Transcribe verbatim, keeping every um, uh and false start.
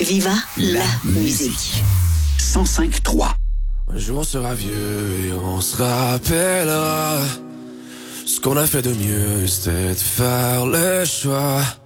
Viva la musique. cent cinq trois. Un jour on sera vieux et on se rappellera ce qu'on a fait de mieux, c'était de faire le choix